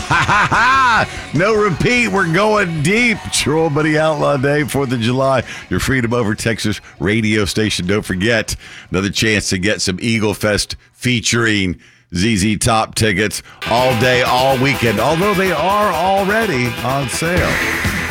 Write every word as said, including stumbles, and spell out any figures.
No repeat. We're going deep. Troll Buddy Outlaw Day, fourth of July. Your Freedom Over Texas radio station. Don't forget, another chance to get some Eagle Fest featuring Z Z Top tickets all day, all weekend, although they are already on sale.